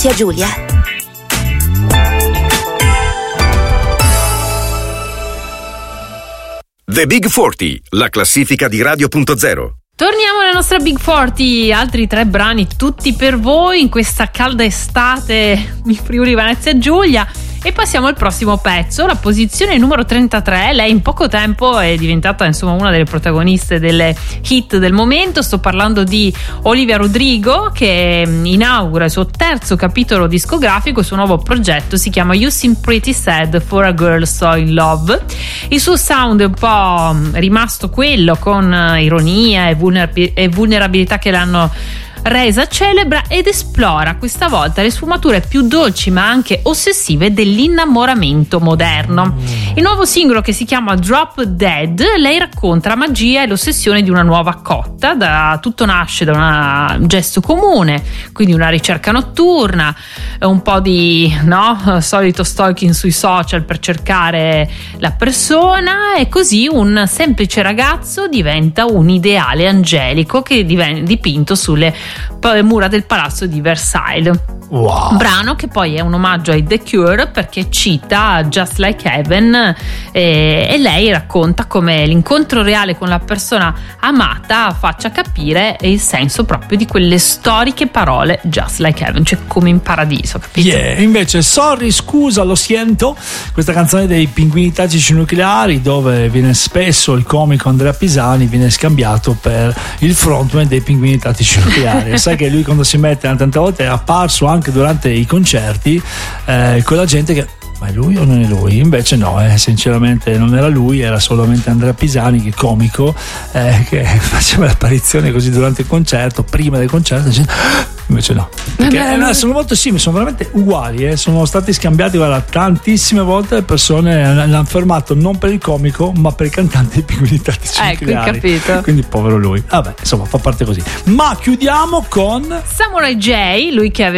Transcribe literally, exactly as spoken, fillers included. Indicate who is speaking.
Speaker 1: Venezia Giulia.
Speaker 2: The Big quaranta, la classifica di Radio punto zero.
Speaker 3: Torniamo alla nostra Big quaranta, altri tre brani tutti per voi in questa calda estate in Friuli Venezia Giulia. E passiamo al prossimo pezzo, la posizione numero trentatré. Lei in poco tempo è diventata insomma una delle protagoniste delle hit del momento. Sto parlando di Olivia Rodrigo, che inaugura il suo terzo capitolo discografico. Il suo nuovo progetto si chiama You Seem Pretty Sad for a Girl So in Love. Il suo sound è un po' rimasto quello, con ironia e, vulner- e vulnerabilità che l'hanno resa celebra, ed esplora questa volta le sfumature più dolci ma anche ossessive dell'innamoramento moderno. Il nuovo singolo, che si chiama Drop Dead, lei racconta la magia e l'ossessione di una nuova cotta. Da, tutto nasce da una, un gesto comune, quindi una ricerca notturna, un po' di no, solito stalking sui social per cercare la persona, e così un semplice ragazzo diventa un ideale angelico che diven- dipinto sulle mura del palazzo di Versailles.
Speaker 4: Wow.
Speaker 3: Brano che poi è un omaggio ai The Cure, perché cita Just Like Heaven, e, e lei racconta come l'incontro reale con la persona amata faccia capire il senso proprio di quelle storiche parole Just Like Heaven, cioè come in paradiso, capito?
Speaker 4: Yeah. Invece Sorry, scusa, lo siento, questa canzone dei Pinguini Tattici Nucleari, dove viene spesso il comico Andrea Pisani viene scambiato per il frontman dei Pinguini Tattici Nucleari. Sai che lui, quando si mette tante volte, è apparso anche durante i concerti eh, con la gente che ma è lui o non è lui? Invece no, eh, sinceramente non era lui, era solamente Andrea Pisani, che è comico, eh, che faceva l'apparizione così durante il concerto, prima del concerto, invece no, perché eh, no, sono molto simili, sono veramente uguali, eh. Sono stati scambiati, guarda, tantissime volte. Le persone l'hanno fermato non per il comico ma per il cantante dei Pinguini Tattici Nucleari.
Speaker 3: Ecco, capito.
Speaker 4: Quindi povero lui. Vabbè, insomma, fa parte così. Ma chiudiamo con
Speaker 3: Samurai J, lui che aveva